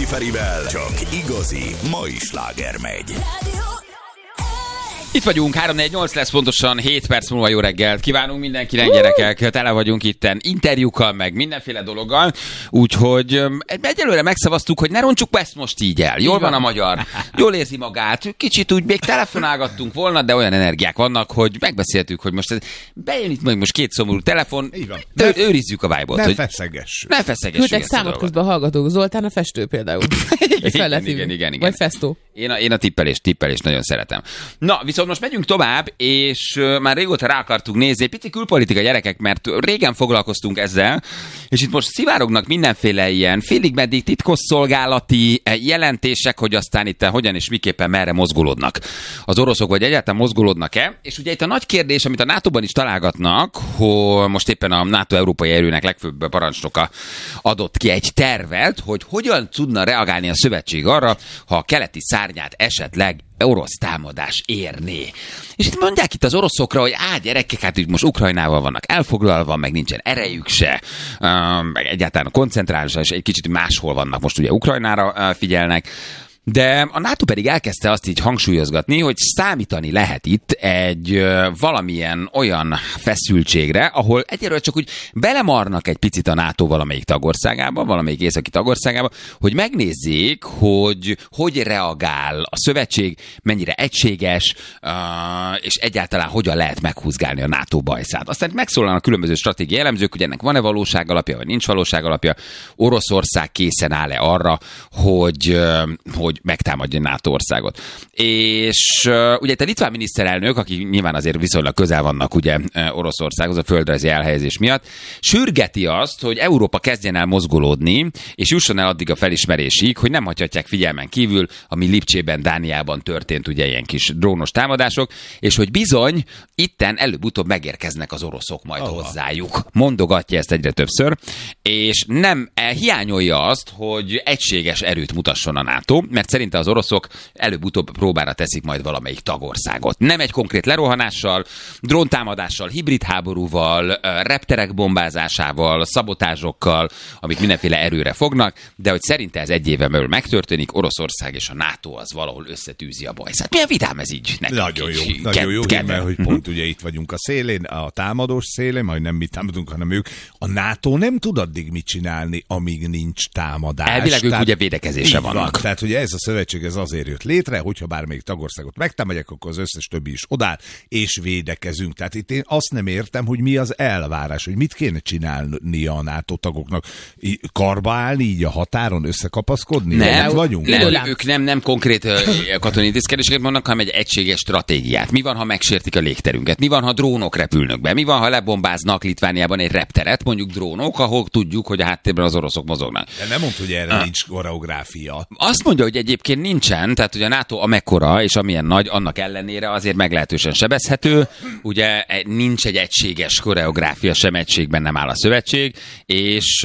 Rácz Ferivel csak igazi mai sláger megy. Itt vagyunk, 3-4-8 lesz pontosan, 7 perc múlva jó reggelt. Kívánunk mindenkinek, gyerekek, tele vagyunk itten interjúkkal, meg mindenféle dologgal. Úgyhogy egyelőre megszavaztuk, hogy ne roncsuk ezt most így el. Jól van a magyar, jól érzi magát. Kicsit úgy még telefonálgattunk volna, de olyan energiák vannak, hogy megbeszéltük, hogy most bejön itt meg most két szomorú telefon, de őrizzük a vibe-ot. Ne feszegessünk. Ne feszegessünk. Küldtek számot közben a hallgatók. Zoltán a festő például. Igen. Vagy festó. Én a tippelést nagyon szeretem. Na, viszont most megyünk tovább, és már régóta rá akartuk nézni, egy pici külpolitika, gyerekek, mert régen foglalkoztunk ezzel, és itt most szivárognak mindenféle ilyen félig-meddig titkosszolgálati jelentések, hogy aztán itt hogyan és miképpen merre mozgolódnak az oroszok, vagy egyáltalán mozgolódnak-e. És ugye itt a nagy kérdés, amit a NATO-ban is találgatnak, hogy most éppen a NATO európai erőnek legfőbb parancsnoka adott ki egy tervet, hogy hogyan tudna reagálni a szövetség arra, ha a keleti szárnyát esetleg orosz támadás érné. És itt mondják itt az oroszokra, hogy gyerekek, hát így most Ukrajnával vannak elfoglalva, meg nincsen erejük se, meg egyáltalán a koncentrálás, és egy kicsit máshol vannak, most ugye Ukrajnára figyelnek. De a NATO pedig elkezdte azt így hangsúlyozgatni, hogy számítani lehet itt egy valamilyen olyan feszültségre, ahol egyelőre csak úgy belemarnak egy picit a NATO valamelyik tagországába, valamelyik északi tagországába, hogy megnézzék, hogy reagál a szövetség, mennyire egységes, és egyáltalán hogyan lehet meghúzgálni a NATO bajszát. Aztán megszólalnak különböző stratégiai elemzők, hogy ennek van-e valóság alapja, vagy nincs valóság alapja. Oroszország készen áll-e arra, hogy megtámadja a NATO országot. És ugye itt a litván miniszterelnök, aki nyilván azért viszonylag közel vannak ugye Oroszországhoz a földrajzi elhelyezés miatt, sürgeti azt, hogy Európa kezdjen el mozgolódni, és jusson el addig a felismerésig, hogy nem hagyhatják figyelmen kívül, ami Lipcsében, Dániában történt ugye ilyen kis drónos támadások, és hogy bizony itten előbb-utóbb megérkeznek az oroszok majd hozzájuk. Mondogatja ezt egyre többször, és nem hiányolja azt, hogy egységes erőt mutasson a NATO, mert szerinte az oroszok előbb-utóbb próbára teszik majd valamelyik tagországot. Nem egy konkrét lerohanással, dróntámadással, hibrid háborúval, repterek bombázásával, szabotázsokkal, amik mindenféle erőre fognak, de hogy szerinte ez egy éven belül megtörténik, Oroszország és a NATO az valahol összetűzi a bajszát. Milyen vidám ez így nekünk? Nagyon jó, mert hogy pont ugye itt vagyunk a szélén, a támadós szélén, majd nem mi támadunk, hanem ők. A NATO nem tud addig mit csinálni, amíg nincs támadás. Elvileg ők ugye védekezésre vannak. Tehát ugye ez a szövetség ez azért jött létre, hogyha bármelyik tagországot megtámadják, akkor az összes többi is odáll, és védekezünk. Tehát itt én azt nem értem, hogy mi az elvárás, hogy mit kéne csinálni a NATO tagoknak. Karba állni így a határon, összekapaszkodni? Nem, vagyunk? Nem, ők nem konkrét katonai intézkedéseket mondanak, hanem egy egységes stratégiát. Mi van, ha megsértik a légterünket? Mi van, ha drónok repülnek be? Mi van, ha lebombáznak Litvániában egy repteret, mondjuk drónok, ahol tudjuk, hogy a háttérben az oroszok mozognak? De nem mondd, hogy erre nincs koreográfia. Azt mondja, hogy egyébként nincsen, tehát ugye a NATO amekkora és amilyen nagy, annak ellenére azért meglehetősen sebezhető. Ugye nincs egy egységes koreográfia, sem egységben nem áll a szövetség, és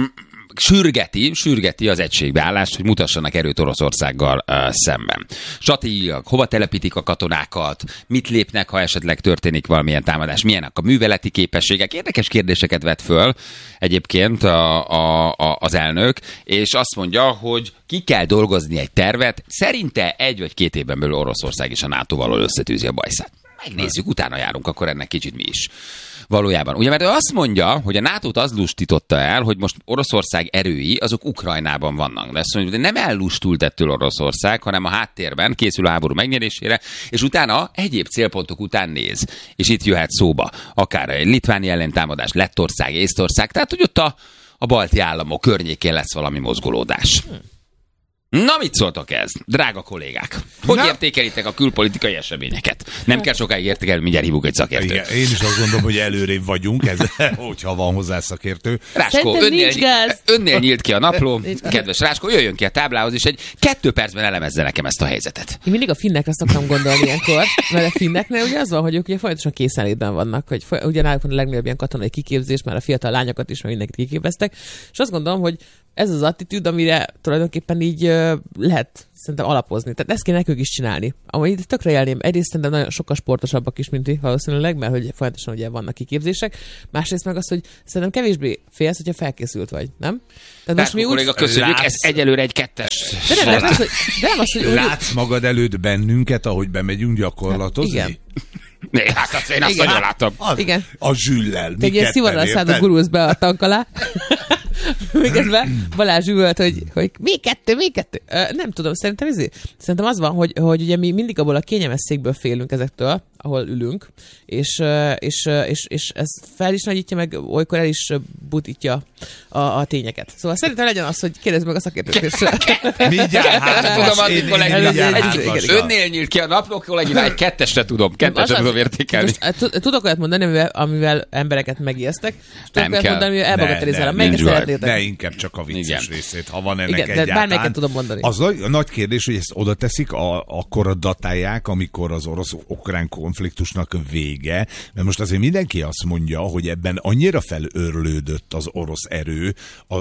sürgeti az egységbeállást, hogy mutassanak erőt Oroszországgal szemben. Stratégiailag hova telepítik a katonákat, mit lépnek, ha esetleg történik valamilyen támadás, milyenek a műveleti képességek. Érdekes kérdéseket vet föl egyébként az elnök, és azt mondja, hogy ki kell dolgozni egy tervet, szerinte 1 vagy 2 évben belül Oroszország és a NATO-val összetűzi a bajszát. Megnézzük, utána járunk akkor ennek kicsit mi is. Valójában. Ugye, mert ő azt mondja, hogy a NATO-t az lustította el, hogy most Oroszország erői, azok Ukrajnában vannak. De azt mondja, hogy nem ellustult ettől Oroszország, hanem a háttérben készül a háború megnyerésére, és utána egyéb célpontok után néz. És itt jöhet szóba. Akár egy litváni ellentámadás, Lettország, Észtország, tehát hogy ott a balti államok környékén lesz valami mozgolódás. Na, mit szóltok ez, drága kollégák? Hogy értékelitek a külpolitikai eseményeket? Nem kell sokáig értékelni, mindjárt hívunk egy szakértőt. Igen, én is azt gondolom, hogy előrébb vagyunk, hogyha van hozzá szakértő. Ráskó, önnél nyílt ki a napló. Kedves Ráskó, jöjjön ki a táblához, és egy 2 percben elemezze nekem ezt a helyzetet. Én mindig a finnekre szoktam gondolni ilyenkor, mert a finneknél ugye az van, hogy ők ugye folyamatosan készenlétben vannak, hogy ugye náluk van a legnagyobb ilyen katonai kiképzés, már a fiatal lányokat is, mert mindenkit kiképeztek, és azt gondolom, hogy ez az attitűd, amire tulajdonképpen így lehet szerintem alapozni. Tehát ezt kéne nekünk is csinálni. Amúgy tökre jelném. Egyrészt szerintem nagyon sokkal sportosabbak is, mint mi valószínűleg, mert hogy folyamatosan ugye vannak kiképzések. Másrészt meg az, hogy szerintem kevésbé félsz, hogyha felkészült vagy, nem? Tehát most mi kolléga, köszönjük, ez egyelőre egy 2-es. De nem az, hogy látsz magad előtt bennünket, ahogy bemegyünk gyakorlatozni? Igen. Hát azt én azt nagyon látom. Igen. A Zsüllel. Te egy ilyen szivarral szállod gurulsz be a tank alá. Miközben Balázs üvölt, hogy még kettő. Nem tudom, szerintem az van, hogy ugye mi mindig abból a kényelmes székből félünk ezektől, ahol ülünk, és ez fel is nagyítja, meg olykor el is butítja a tényeket. Szóval szerintem legyen az, hogy kérdezd meg a szakértőkről. Mindjárt hármas. Önnél nyílt ki a naplók, kolléginál egy 2-esre tudom értékelni. Tudok olyat mondani, amivel embereket megijesztek, és tudok olyat mondani, amivel elbagatelizálom. Melyiket szeretnétek? De inkább csak a vicces részét, ha van ennek igen, egyáltalán. De bármelyiket tudom mondani. Az a nagy kérdés, hogy ezt oda teszik, akkor datálják, amikor az orosz-ukrán konfliktusnak vége, mert most azért mindenki azt mondja, hogy ebben annyira felőrlődött az orosz erő,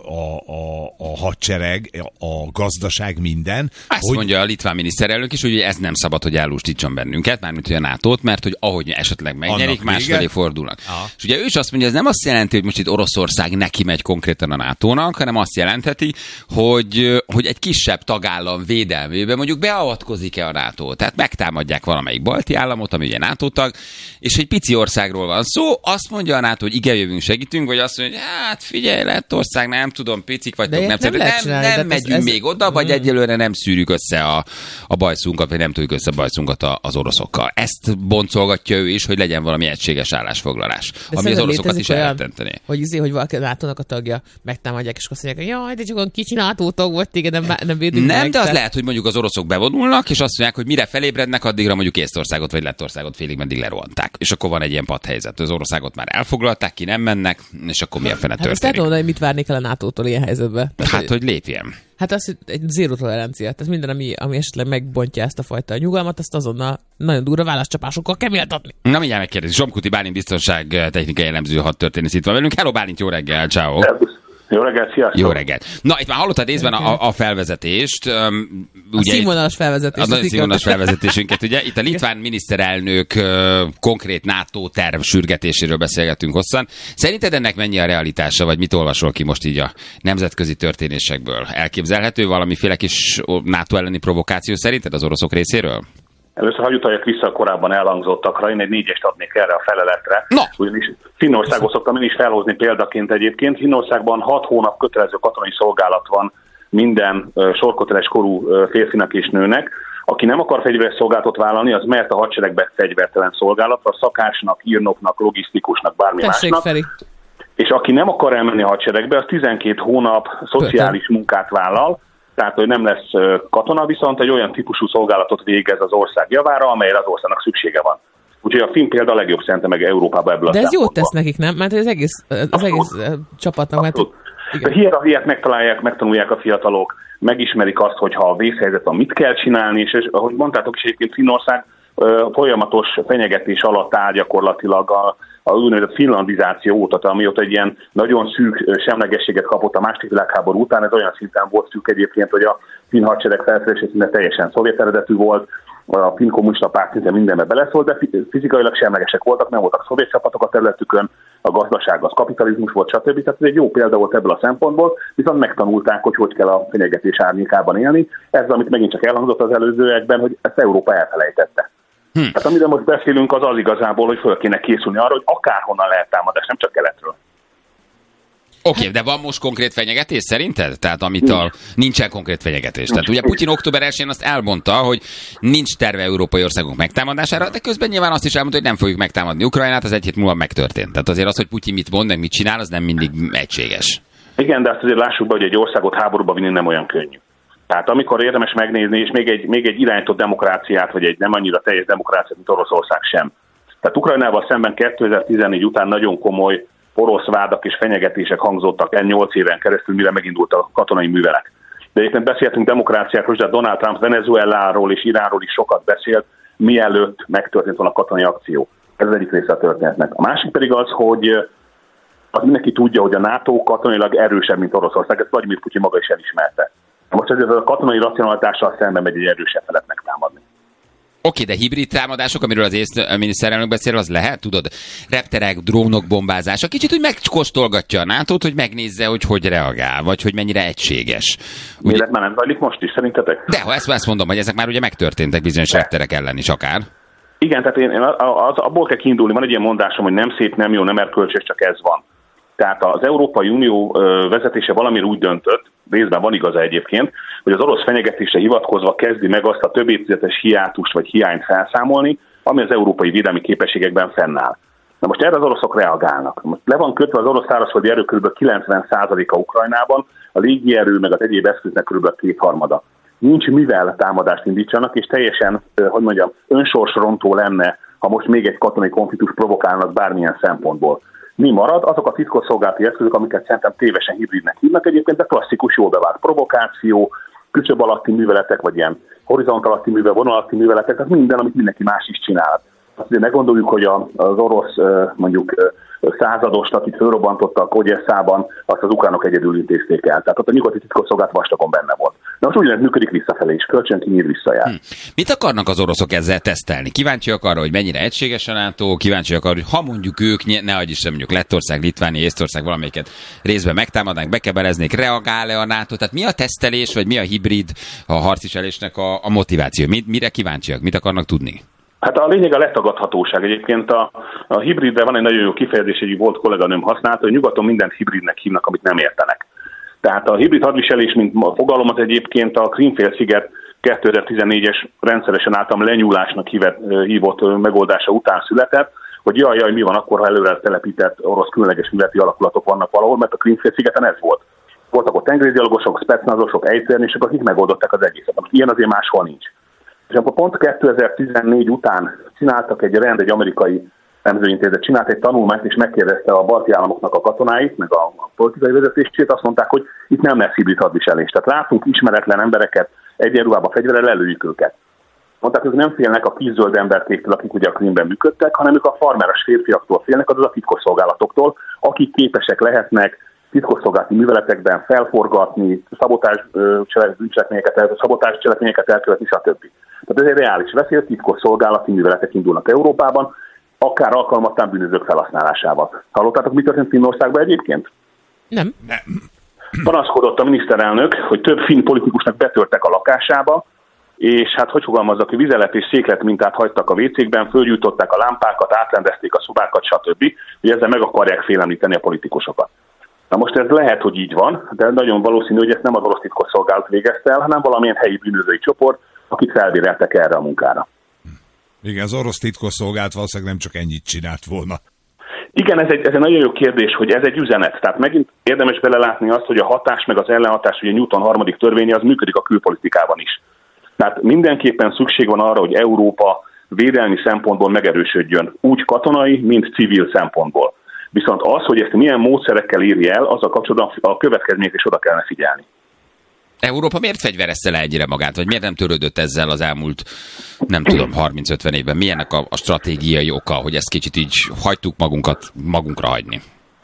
a hadsereg, a gazdaság, minden. Azt mondja a litván miniszterelnök is, hogy ez nem szabad, hogy ellustítson bennünket, mármint hogy a NATO-t, mert hogy ahogy esetleg megnyerik, másfelé fordulnak. És ugye ő is azt mondja, ez nem azt jelenti, hogy most itt Oroszország neki megy konkrétan a NATO-nak, hanem azt jelentheti, hogy egy kisebb tagállam védelmében mondjuk beavatkozik-e a NATO. Tehát megtámadják valamelyik balti államot, ami ugye NATO tag, és egy pici országról van szó, azt mondja a NATO, hogy igen, jövünk, segítünk, vagy azt mondja, hogy hát figyelj, Lettország, nem tudom, picik vagytok, nem megyünk még oda, vagy egyelőre nem szűrjük össze a bajszunkat, vagy nem tudjuk össze a bajszunkat az oroszokkal. Ezt boncolgatja ő is, hogy legyen valami egységes állásfoglalás, ami az oroszokat is elrettenteni. Hogy valaki a NATO-nak a tagja megtámadják, és azt mondják, hogy jaj, de csak olyan kicsi NATO tag volt, téged nem védünk meg. Nem, de az lehet, hogy mondjuk az oroszok bevonulnak, és azt mondják, hogy mire felébrednek, addigra mondjuk Észtországot vagy Lettországot félig meddig lerohanták. És akkor van egy ilyen padhelyzet. Az Oroszágot már elfoglalták, ki nem mennek, és akkor mi a fene történik. Azt lehet mondani, hogy mit várnék el a NATO-tól ilyen helyzetben. Hát, hogy lépjen. Hát az egy zéró tolerancia. Tehát minden, ami esetleg megbontja ezt a fajta nyugalmat, azt azonnal nagyon durva válaszcsapásokkal keméltatni. Na, mindjárt megkérdezik. Zsomkuti Bálint biztonságtechnikai elemző hadtörténész itt van velünk. Hello Bálint, jó reggel, ciao. Jó reggelt, sziasztok! Jó reggelt! Na, itt már hallottad részben a felvezetést. Ugye, a színvonalas felvezetést. A színvonalas felvezetésünket, ugye. Itt a litván miniszterelnök konkrét NATO terv sürgetéséről beszélgetünk hosszan. Szerinted ennek mennyi a realitása, vagy mit olvasol ki most így a nemzetközi történésekből? Elképzelhető valamiféle kis NATO elleni provokáció szerinted az oroszok részéről? Először hagyj utaljak vissza a korábban elhangzottakra, én egy 4-est adnék erre a feleletre. Ugyanis Finnországot szoktam én is felhozni példaként egyébként. Finnországban 6 hónap kötelező katonai szolgálat van minden sorköteles korú férfinak és nőnek. Aki nem akar fegyveres szolgálatot vállalni, az mehet a hadseregbe fegyvertelen szolgálatra, szakácsnak, írnoknak, logisztikusnak, bármi másnak. Feri. És aki nem akar elmenni a hadseregbe, az 12 hónap szociális munkát vállal, tehát hogy nem lesz katona, viszont egy olyan típusú szolgálatot végez az ország javára, amelyre az országnak szüksége van. Úgyhogy a finn példa a legjobb szerintem meg Európában ebből a szempontból. De ez jót tesz nekik, nem? Mert az egész csapatnak... A hierarchiát megtanulják a fiatalok, megismerik azt, hogy ha a vészhelyzet van, mit kell csinálni, és ahogy mondtátok is, egyébként Finnország folyamatos fenyegetés alatt áll gyakorlatilag a úgynevezett finlandizáció óta, amióta egy ilyen nagyon szűk semlegességet kapott a második világháború után, ez olyan szinten volt szűk egyébként, hogy a finn hadsereg felszerelése szinte teljesen szovjet eredetű volt, a finn kommunista párt szinte mindenbe beleszólt, de fizikailag semlegesek voltak, nem voltak szovjet csapatok a területükön, a gazdaság az kapitalizmus volt, stb. Tehát ez egy jó példa volt ebből a szempontból, viszont megtanulták, hogy kell a fenyegetés árnyékában élni. Ez, amit megint csak elhangzott az előzőekben, hogy ezt Európa elfelejtette. Tehát amire most beszélünk, az igazából, hogy föl kéne készülni arra, hogy akárhonnan lehet támadás, nem csak keletről. Oké, de van most konkrét fenyegetés szerinted? Tehát nincsen konkrét fenyegetés. Tehát ugye Putyin október 1-én azt elmondta, hogy nincs terve európai országok megtámadására, de közben nyilván azt is elmondta, hogy nem fogjuk megtámadni Ukrajnát, az egy hét múlva megtörtént. Tehát azért az, hogy Putyin mit mond, meg mit csinál, az nem mindig egységes. Igen, de azt azért lássuk be, hogy egy országot háborúba vinni nem olyan könnyű. Tehát amikor érdemes megnézni, és még egy irányított demokráciát, vagy egy nem annyira teljes demokráciát, mint Oroszország sem. Tehát Ukrajnával szemben 2014 után nagyon komoly orosz vádak és fenyegetések hangzottak el 8 éven keresztül, mire megindult a katonai művelet. De egyébként beszéltünk demokráciákról, de Donald Trump Venezueláról és Iránról is sokat beszélt, mielőtt megtörtént volna a katonai akció. Ez az egyik része a történetnek. A másik pedig az, hogy mindenki tudja, hogy a NATO katonailag erősebb, mint Oroszország, ezt Vladimir Putyin maga is elismerte. Most ez a katonai racionalitással szemben megy egy erősebb felet megtámadni. Oké, de hibrid támadások, amiről az miniszterelnök beszél, az lehet, tudod? Repterek, drónok bombázása. Kicsit úgy megkóstolgatja a NATO-t, hogy megnézze, hogy reagál, vagy hogy mennyire egységes. Miért már nem zajlik most is, szerintetek? De ha ezt mondom, hogy ezek már ugye megtörténtek bizonyos repterek ellen is akár. Igen, tehát én abból kell kiindulni, van egy ilyen mondásom, hogy nem szép, nem jó, nem erkölcsös, csak ez van. Tehát az Európai Unió vezetése valamire úgy döntött, részben van igaza egyébként, hogy az orosz fenyegetésre hivatkozva kezdi meg azt a több évtizedes hiátust vagy hiányt felszámolni, ami az európai védelmi képességekben fennáll. Na most erre az oroszok reagálnak. Most le van kötve az orosz szárazföldi erő kb. 90%-a Ukrajnában, a légierő meg az egyéb eszköznek kb. 2/3. Nincs mivel támadást indítsanak, és teljesen, önsorsrontó lenne, ha most még egy katonai konfliktus provokálnak bármilyen szempontból. Mi marad? Azok a titkosszolgálati eszközök, amiket szerintem tévesen hibridnek hívnak egyébként, de klasszikus, jól bevált provokáció, küszöb alatti műveletek, vagy ilyen horizont alatti műveletek, vonal alatti műveletek, tehát minden, amit mindenki más is csinál. Azt ugye meggondoljuk, hogy az orosz mondjuk századost, akit fölrobbantottak Ogyesszában, azt az ukránok egyedül intézték el. Tehát ott a nyugati titkosszolgálat vastagon benne volt. De most ugyanez működik visszafelé is, kölcsön kinyír visszajár. Mit akarnak az oroszok ezzel tesztelni? Kíváncsiak arra, hogy mennyire egységes a NATO, kíváncsiak arra, hogy ha mondjuk ők, ne adj Isten, mondjuk Lettország, Litvánia, Észtország valamelyiket részben megtámadnánk, bekebeleznék, reagál-e a NATO? Tehát mi a tesztelés, vagy mi a hibrid, a harcviselésnek a motiváció? Mire kíváncsiak? Mit akarnak tudni? Hát a lényeg a letagadhatóság. Egyébként a hibridre van egy nagyon jó kifejezés, egy volt kolléganőm használta, hogy nyugaton mindent hibridnek hívnak, amit nem értenek. Tehát a hibrid hadviselés, mint fogalomat egyébként a Krímfélsziget 2014-es rendszeresen általam lenyúlásnak hívott megoldása után született, hogy jaj, mi van akkor, ha előre telepített orosz különleges műveleti alakulatok vannak valahol, mert a Krímfélszigeten ez volt. Voltak ott tengerészgyalogosok, specnazosok, ejtőernyősök, akik megoldották az egészet. Ilyen azért máshol nincs. És akkor pont 2014 után csináltak egy amerikai nemzetközi csinált egy tanulmányt, és megkérdezte a balti államoknak a katonáit, meg a politikai vezetését, azt mondták, hogy itt nem lesz hibrid hadviselés. Tehát látunk ismeretlen embereket egyenruhában fegyverrel, lelőjük őket. Mondták, hogy nem félnek a kis-zöld emberkéktől, akik ugye a Krímben működtek, hanem ők a farmeres férfiaktól félnek, azaz a titkosszolgálatoktól, akik képesek lehetnek titkosszolgálati műveletekben felforgatni, szabotás cselekményeket elkövetni, stb. Tehát ez egy reális veszély, titkosszolgálati műveletek indulnak Európában, akár alkalmatlan bűnözők felhasználásával. Hallottátok, mi történt Finnországban egyébként? Nem. Panaszkodott a miniszterelnök, hogy több finn politikusnak betörtek a lakásába, és hát hogy fogalmazzak, hogy vizelet és széklet mintát hagytak a WC-kben, fölgyújtották a lámpákat, átrendezték a szobákat, stb. Hogy ezzel meg akarják félemlíteni a politikusokat. Na most ez lehet, hogy így van, de nagyon valószínű, hogy ezt nem az orosz titkosszolgálat végezte el, hanem valamilyen helyi bűnözői csoport, akik felbéreltek erre a munkára. Igen, az orosz titkosszolgálat valószínűleg nem csak ennyit csinált volna. Igen, ez egy nagyon jó kérdés, hogy ez egy üzenet. Tehát megint érdemes belelátni azt, hogy a hatás meg az ellenhatás, ugye Newton harmadik törvénye, az működik a külpolitikában is. Tehát mindenképpen szükség van arra, hogy Európa védelmi szempontból megerősödjön, úgy katonai, mint civil szempontból. Viszont az, hogy ezt milyen módszerekkel éri el, azzal kapcsolatban a következmények is oda kellene figyelni. Európa miért fegyverezte le egyre magát, vagy miért nem törődött ezzel az elmúlt, nem tudom, 30-50 évben? Milyennek a stratégiai oka, hogy ezt kicsit így hagytuk magunkra hagyni?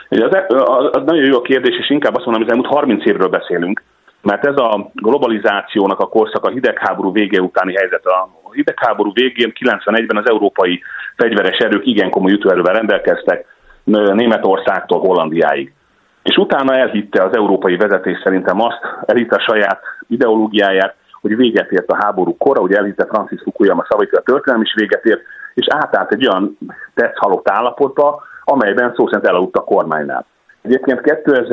Az nagyon jó a kérdés, és inkább azt mondom, hogy az elmúlt 30 évről beszélünk, mert ez a globalizációnak a korszak, a hidegháború vége utáni helyzet. A hidegháború végén 91-ben az európai fegyveres erők igen komoly ütőerővel rendelkeztek, Németországtól Hollandiáig. És utána elhitte az európai vezetés szerintem azt, elhitte a saját ideológiáját, hogy véget ért a háború kora, ugye elhitte Francis Fukuyama szavait, a történelem is véget ért, és átállt egy olyan tetszhalott állapotba, amelyben szó szerint elaludt a kormánynál. Egyébként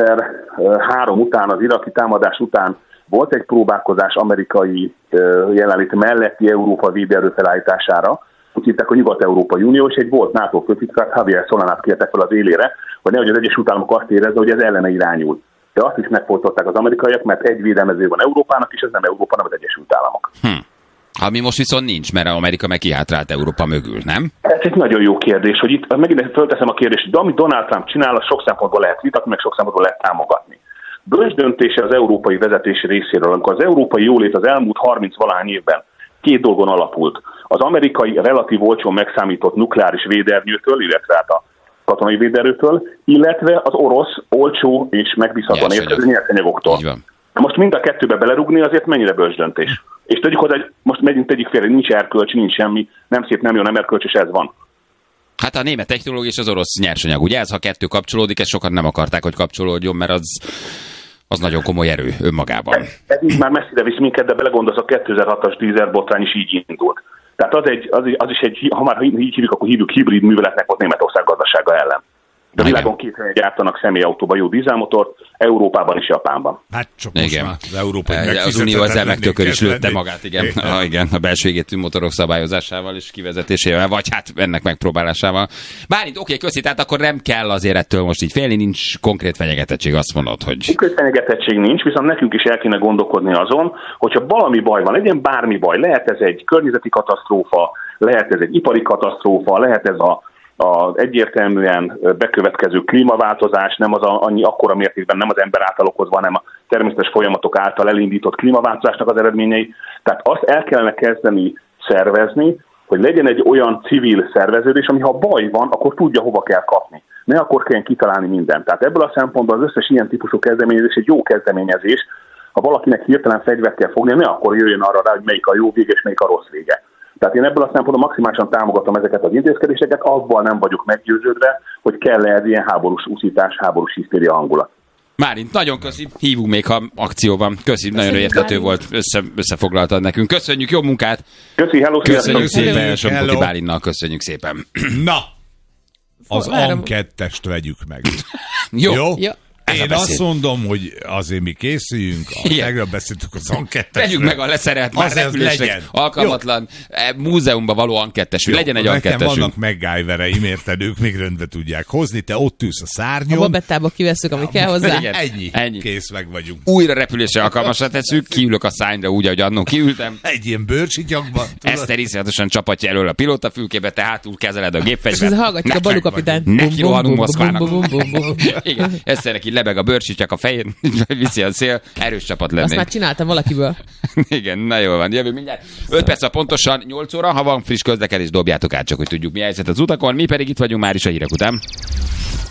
2003 után, az iraki támadás után volt egy próbálkozás amerikai jelenlét melletti Európa védelő felállítására, úgy hívták a Nyugat-Európai Unió, és egy volt NATO főtitkár, Javier Solanát kértek fel az élére, hogy nehogy az Egyesült Államok azt érezze, hogy ez ellene irányul. De azt is megfolytották az amerikaiak, mert egy védelmező van Európának, és ez nem Európa, hanem az Egyesült Államok. Ami most viszont nincs, mert Amerika meg kihátrált Európa mögül, nem? Ez egy nagyon jó kérdés, hogy itt megint fölteszem a kérdést, hogy amit Donald Trump csinál, az sok szempontból lehet vitatni, meg sok szempontból lehet támogatni. Bölcs döntése az európai vezetés részéről, amikor az európai jólét az elmúlt 30-valahány évben két dolgon alapult. Az amerikai relatív olcsón megszámított nukleáris védernyőtől, illetve hát a katonai véderőtől, illetve az orosz olcsó és megbízhatóan érkező nyersanyagoktól. Most mind a kettőbe belerúgni azért mennyire bölcs döntés. És tegyük hozzá, hogy most tegyük félre, nincs erkölcs, nincs semmi, nem szép, nem jó, nem erkölcs, és ez van. Hát a német technológia és az orosz nyersanyag, ugye ez, ha kettő kapcsolódik, ezt sokan nem akarták, hogy kapcsolódjon, mert az nagyon komoly erő önmagában. Ez így már messzire visz minket, de belegondolsz, a 2006-as dízelbotrány is így indult. Tehát az is egy, ha már így hívjuk, akkor hívjuk hibrid műveletnek volt Németország gazdasága ellen. De a világon két helyen gyártanak személyautóban jó dízelmotort, Európában és Japánban. Hát csak most már az európai az Unió ezzel megtökör is lőtte magát, igen. Igen, a belső égető motorok szabályozásával és kivezetésével, vagy hát ennek megpróbálásával. Bálint, oké, köszi, tehát akkor nem kell azért ettől most így félni, nincs konkrét fenyegetettség, azt mondod, hogy... Konkrét fenyegetettség nincs, viszont nekünk is el kéne gondolkodni azon, hogyha valami baj van, legyen bármi baj, lehet ez egy környezeti katasztrófa, lehet ez egy ipari katasztrófa, lehet ez az egyértelműen bekövetkező klímaváltozás, nem az annyi akkora mértékben, nem az ember által okozva, hanem a természetes folyamatok által elindított klímaváltozásnak az eredményei. Tehát azt el kellene kezdeni szervezni, hogy legyen egy olyan civil szerveződés, ami ha baj van, akkor tudja, hova kell kapni. Ne akkor kelljen kitalálni mindent. Tehát ebből a szempontból az összes ilyen típusú kezdeményezés egy jó kezdeményezés. Ha valakinek hirtelen fegyvert kell fognia, ne akkor jöjjön arra rá, hogy melyik a jó vége és melyik a rossz vége. Tehát én ebből a szempontból maximálisan támogatom ezeket az intézkedéseket, abban nem vagyok meggyőződve, hogy kell-e ez ilyen háborús úszítás, háborús hisztéria hangulat. Bálint, nagyon köszi, hívunk még, ha akció van. Köszi, nagyon érthető volt, összefoglaltad nekünk. Köszönjük, jó munkát! Köszi, hello, köszönjük szépen, Somogyi Bálinnal köszönjük szépen. Na, az AM2-est vegyük meg. Jó? Én azt mondom, hogy azért mi készüljünk, tegnap beszéltük az ankettes. Tegyük meg a leszerelt, már repülésre alkalmatlan múzeumban való ankettes. Legyen egy ankettesünk. Nekem vannak MacGyvereim, érted, ők még rendbe tudják hozni, te ott ülsz a szárnyon. A babettába kivesszük, ami kell hozzá. Ennyi. Kész, meg vagyunk. Újra repülésre alkalmasra tesszük, kiülök a szárnyra úgy, ahogy annól kiültem. Egy ilyen bőrcsityakban. Eszter iszonyatosan csapatja elől a pilótafülkébe, te hátul kezeled a gépfegyvert. És hallgatjuk a Balú kapitányt. Neki rohanunk Moszkvának. Igen, Eszter neki lebeg a bőrcsityak a fején, viszi a szél, erős csapat lennénk. Azt már csináltam valakiből. Igen, na jól van, jövő mindjárt. 5 perc a pontosan 8 óra, ha van friss közlekedés, dobjátok át, csak hogy tudjuk mi helyzet az utakon, mi pedig itt vagyunk már is a hírek után.